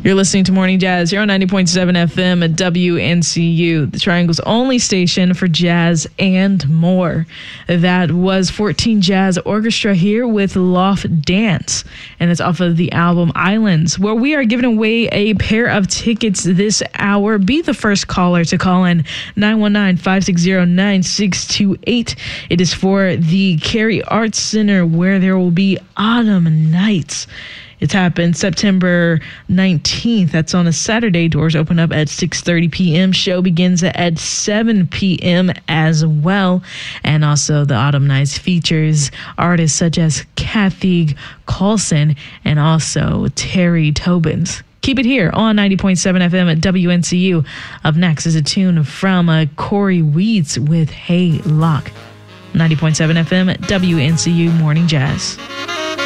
You're listening to Morning Jazz here on 90.7 FM at WNCU, the Triangle's only station for jazz and more. That was 14 Jazz Orchestra here with Loft Dance, and it's off of the album Islands, where we are giving away a pair of tickets this hour. Be the first caller to call in 919-560-9628. It is for the Cary Arts Center, where there will be Autumn Nights. It's happened September 19th. That's on a Saturday. Doors open up at 6:30 p.m. Show begins at 7 p.m. as well. And also the Autumn Nights features artists such as Kathy Carlson and also Terry Tobins. Keep it here on 90.7 FM at WNCU. Up next is a tune from Corey Weeds with Hey Lock. 90.7 FM at WNCU Morning Jazz.